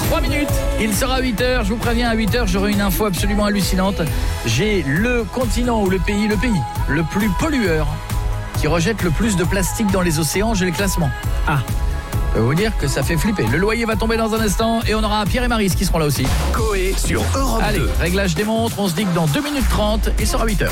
3 minutes. Il sera 8h, je vous préviens, à 8h, j'aurai une info absolument hallucinante. J'ai le continent ou le pays le plus pollueur qui rejette le plus de plastique dans les océans, j'ai le classement. Ah, je peux vous dire que ça fait flipper. Le loyer va tomber dans un instant et on aura Pierre et Maryse qui seront là aussi. Coé sur Europe 2. Allez, réglage des montres, on se dit que dans 2 minutes 30, il sera 8h.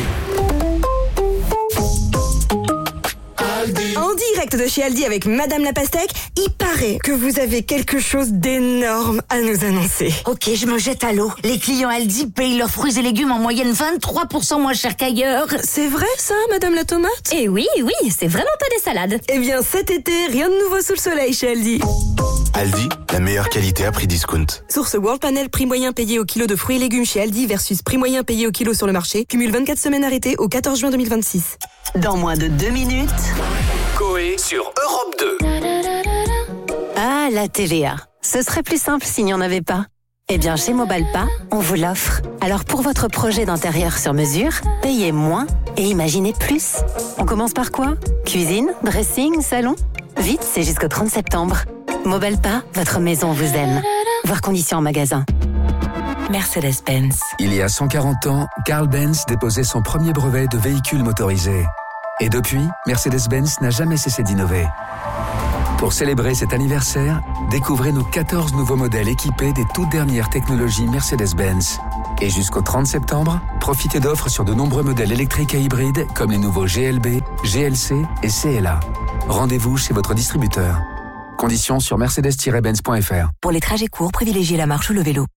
En direct de chez Aldi avec Madame la Pastèque, il paraît que vous avez quelque chose d'énorme à nous annoncer. Ok, je me jette à l'eau. Les clients Aldi payent leurs fruits et légumes en moyenne 23% moins cher qu'ailleurs. C'est vrai ça, Madame la Tomate? Eh oui, c'est vraiment pas des salades. Eh bien cet été, rien de nouveau sous le soleil chez Aldi. Aldi, la meilleure qualité à prix discount. Source World Panel, prix moyen payé au kilo de fruits et légumes chez Aldi versus prix moyen payé au kilo sur le marché. Cumule 24 semaines arrêtées au 14 juin 2026. Dans moins de 2 minutes... Coé sur Europe 2. Ah, la TVA. Ce serait plus simple s'il n'y en avait pas. Eh bien, chez Mobalpa, on vous l'offre. Alors, pour votre projet d'intérieur sur mesure, payez moins et imaginez plus. On commence par quoi? Cuisine, dressing, salon? Vite, c'est jusqu'au 30 septembre. Mobalpa, votre maison vous aime. Voir conditions en magasin. Mercedes-Benz. Il y a 140 ans, Carl Benz déposait son premier brevet de véhicule motorisé. Et depuis, Mercedes-Benz n'a jamais cessé d'innover. Pour célébrer cet anniversaire, découvrez nos 14 nouveaux modèles équipés des toutes dernières technologies Mercedes-Benz. Et jusqu'au 30 septembre, profitez d'offres sur de nombreux modèles électriques et hybrides comme les nouveaux GLB, GLC et CLA. Rendez-vous chez votre distributeur. Conditions sur mercedes-benz.fr. Pour les trajets courts, privilégiez la marche ou le vélo.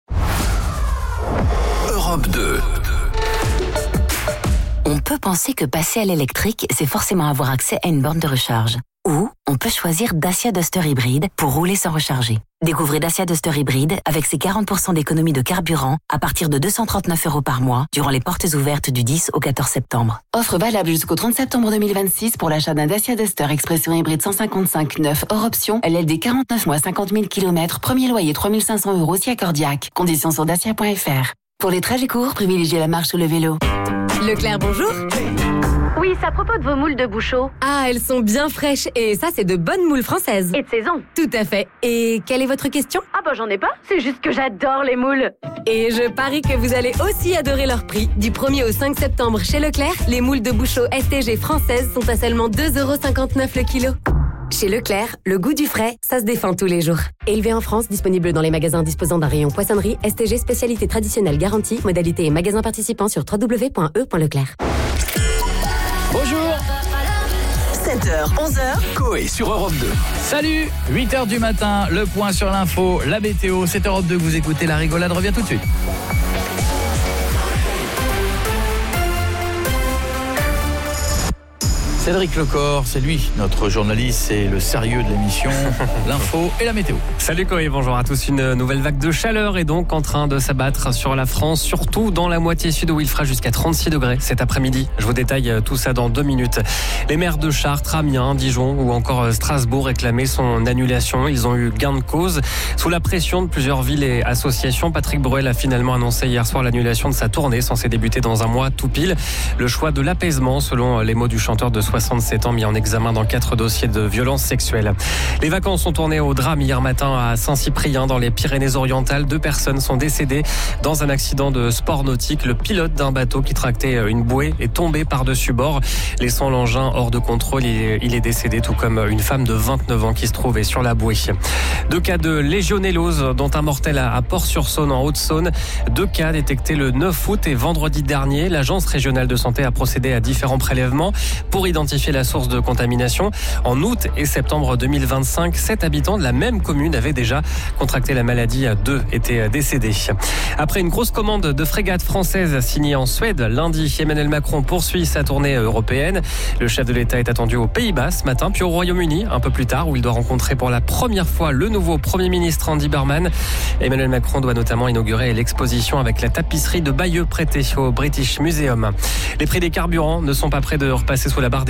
Europe 2. On peut penser que passer à l'électrique, c'est forcément avoir accès à une borne de recharge. Ou on peut choisir Dacia Duster Hybride pour rouler sans recharger. Découvrez Dacia Duster Hybride avec ses 40% d'économie de carburant à partir de 239 € par mois durant les portes ouvertes du 10 au 14 septembre. Offre valable jusqu'au 30 septembre 2026 pour l'achat d'un Dacia Duster Expression Hybride 155 neuf hors option, LLD 49 mois 50 000 km, premier loyer 3 500 € si accordiaque. Conditions sur dacia.fr. Pour les trajets courts, privilégiez la marche ou le vélo. Leclerc, bonjour. Oui, c'est à propos de vos moules de bouchot. Ah, elles sont bien fraîches et ça, c'est de bonnes moules françaises. Et de saison. Tout à fait. Et quelle est votre question? Ah bah j'en ai pas, c'est juste que j'adore les moules. Et je parie que vous allez aussi adorer leur prix. Du 1er au 5 septembre chez Leclerc, les moules de bouchot STG françaises sont à seulement 2,59 € le kilo. Chez Leclerc, le goût du frais, ça se défend tous les jours. Élevé en France, disponible dans les magasins disposant d'un rayon poissonnerie, STG spécialité traditionnelle garantie, modalité et magasins participants sur www.e.leclerc. Bonjour. 7h, 11h. Coé sur Europe 2. Salut, 8h du matin, le point sur l'info, la météo, c'est Europe 2 que vous écoutez, la rigolade revient tout de suite. Cédric Lecor, c'est lui, notre journaliste, c'est le sérieux de l'émission, l'info et la météo. Salut Coé, bonjour à tous. Une nouvelle vague de chaleur est donc en train de s'abattre sur la France, surtout dans la moitié sud où il fera jusqu'à 36 degrés cet après-midi. Je vous détaille tout ça dans 2 minutes. Les maires de Chartres, Amiens, Dijon ou encore Strasbourg réclamaient son annulation. Ils ont eu gain de cause. Sous la pression de plusieurs villes et associations, Patrick Bruel a finalement annoncé hier soir l'annulation de sa tournée censée débuter dans un mois tout pile. Le choix de l'apaisement, selon les mots du chanteur de 67 ans mis en examen dans 4 dossiers de violences sexuelles. Les vacances sont tournées au drame hier matin à Saint-Cyprien dans les Pyrénées-Orientales. 2 personnes sont décédées dans un accident de sport nautique. Le pilote d'un bateau qui tractait une bouée est tombé par-dessus bord, laissant l'engin hors de contrôle. Il est décédé, tout comme une femme de 29 ans qui se trouvait sur la bouée. 2 cas de légionellose, dont un mortel à Port-sur-Saône en Haute-Saône. 2 cas détectés le 9 août et vendredi dernier. L'Agence régionale de santé a procédé à différents prélèvements pour identifier la source de contamination. En août et septembre 2025, 7 habitants de la même commune avaient déjà contracté la maladie. 2 étaient décédés. Après une grosse commande de frégates françaises signée en Suède, lundi, Emmanuel Macron poursuit sa tournée européenne. Le chef de l'État est attendu aux Pays-Bas ce matin, puis au Royaume-Uni un peu plus tard, où il doit rencontrer pour la première fois le nouveau Premier ministre Andy Burnham. Emmanuel Macron doit notamment inaugurer l'exposition avec la tapisserie de Bayeux prêtée au British Museum. Les prix des carburants ne sont pas près de repasser sous la barre des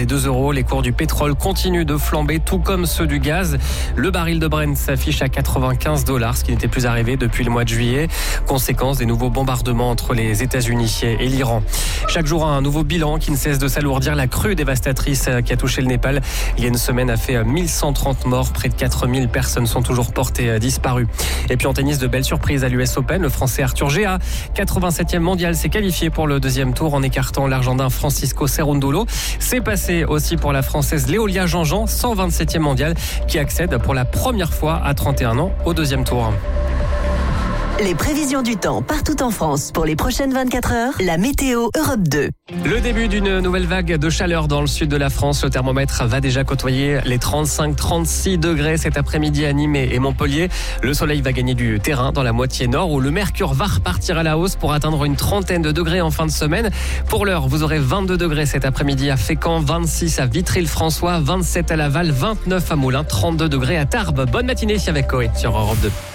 2 €. Les cours du pétrole continuent de flamber, tout comme ceux du gaz. Le baril de Brent s'affiche à 95 $, ce qui n'était plus arrivé depuis le mois de juillet. Conséquence des nouveaux bombardements entre les États-Unis et l'Iran. Chaque jour, un nouveau bilan qui ne cesse de s'alourdir. La crue dévastatrice qui a touché le Népal il y a une semaine a fait 1130 morts. Près de 4000 personnes sont toujours portées disparues. Et puis en tennis, de belles surprises à l'US Open. Le Français Arthur Géa, 87e mondial, s'est qualifié pour le deuxième tour en écartant l'Argentin Francisco Cerundolo. C'est passé aussi pour la Française Léolia Jean-Jean, 127e mondial, qui accède pour la première fois à 31 ans au deuxième tour. Les prévisions du temps partout en France pour les prochaines 24 heures. La météo Europe 2. Le début d'une nouvelle vague de chaleur dans le sud de la France. Le thermomètre va déjà côtoyer les 35-36 degrés cet après-midi à Nîmes et Montpellier. Le soleil va gagner du terrain dans la moitié nord où le mercure va repartir à la hausse pour atteindre une trentaine de degrés en fin de semaine. Pour l'heure, vous aurez 22 degrés cet après-midi à Fécamp, 26 à Vitry-le-François, 27 à Laval, 29 à Moulins, 32 degrés à Tarbes. Bonne matinée avec Coé sur Europe 2.